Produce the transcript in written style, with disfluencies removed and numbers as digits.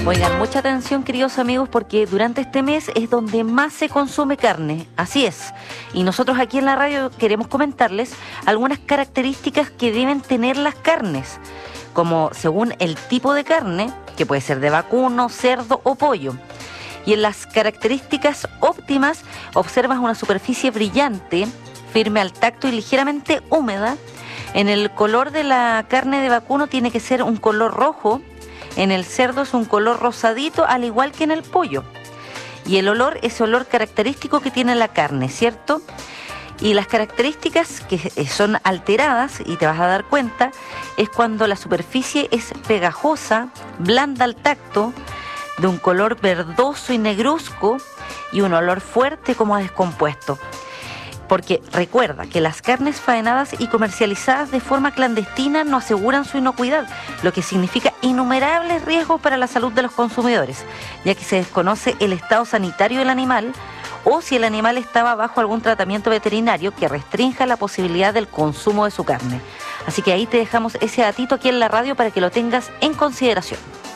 Oigan, mucha atención, queridos amigos, porque durante este mes es donde más se consume carne, así es. Y nosotros aquí en la radio queremos comentarles algunas características que deben tener las carnes, como según el tipo de carne, que puede ser de vacuno, cerdo o pollo. Y en las características óptimas observas una superficie brillante, firme al tacto y ligeramente húmeda. En el color de la carne de vacuno tiene que ser un color rojo. En el cerdo es un color rosadito, al igual que en el pollo. Y el olor, ese olor característico que tiene la carne, ¿cierto? Y las características que son alteradas, y te vas a dar cuenta, es cuando la superficie es pegajosa, blanda al tacto, de un color verdoso y negruzco, y un olor fuerte como a descompuesto. Porque recuerda que las carnes faenadas y comercializadas de forma clandestina no aseguran su inocuidad, lo que significa innumerables riesgos para la salud de los consumidores, ya que se desconoce el estado sanitario del animal o si el animal estaba bajo algún tratamiento veterinario que restrinja la posibilidad del consumo de su carne. Así que ahí te dejamos ese datito aquí en la radio para que lo tengas en consideración.